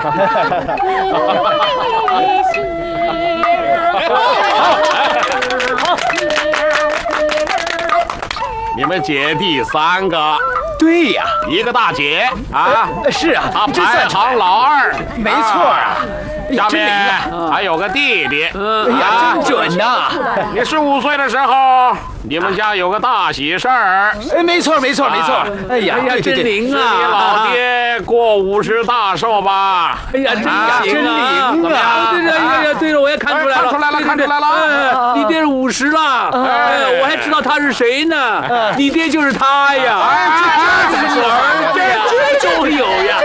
你们姐弟3个， 对呀， 一个大姐啊， 是啊， 她排行老2， 没错啊。 下面还有个弟弟， 哎呀，真准呐！ 你15岁的时候，你们家有个大喜事儿。 哎，没错，没错，没错。哎呀， 真灵是你啊！ 老爹过50大寿吧？ 哎呀，真灵啊！ 怎么样？ 对了，我也看出来了， 看出来了！ 你爹是50了，我还知道他是谁呢。你爹就是他呀！这是儿子呀，终有呀！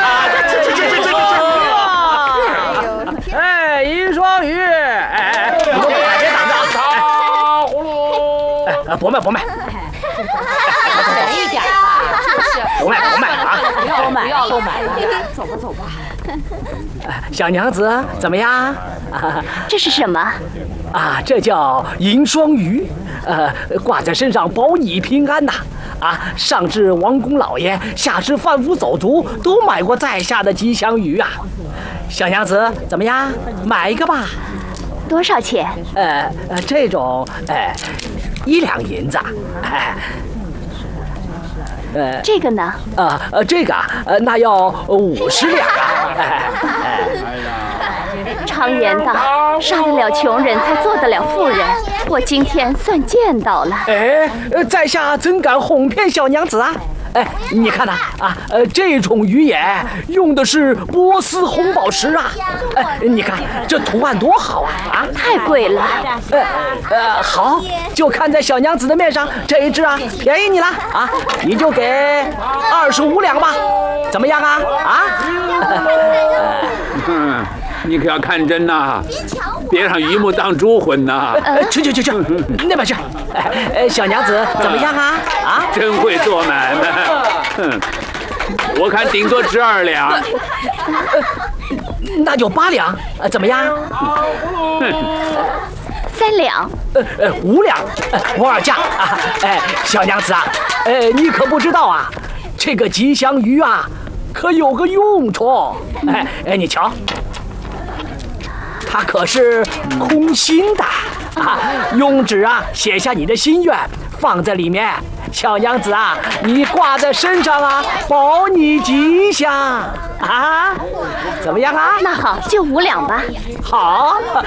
哎，银双鱼，哎，别挡着糖葫芦， 不卖不卖， 便宜点吧，就是不卖不卖啊！ 不要了，走吧走吧。 小娘子怎么样？ 这是什么？ 啊，这叫银双鱼，挂在身上保你平安呐。啊，上至王公老爷，下至贩夫走卒，都买过在下的吉祥鱼啊。小娘子怎么样？买一个吧。 多少钱？ 这种1两银子。 这个呢？ 这个那要50两啊。 常言道，杀得了穷人才做得了富人。我今天算见到了。 在下怎敢哄骗小娘子啊？你看呐，这种鱼眼用的是波斯红宝石啊！你看这图案多好啊！ 太贵了。 好，就看在小娘子的面上，这一只啊便宜你了啊，你就给25两吧，怎么样啊？ 你可要看真呐，别让榆木当猪混呐！ 去，那边去。小娘子怎么样啊？ 真会做买卖。我看顶多值2两。 那就8两，怎么样 ？3两。 5两，我尔价啊！小娘子啊，你可不知道啊，这个吉祥鱼啊，可有个用处。你瞧。它可是空心的啊，用纸啊写下你的心愿，放在里面。小娘子啊，你挂在身上啊，保你吉祥啊！怎么样啊？ 那好，就5两吧。 好，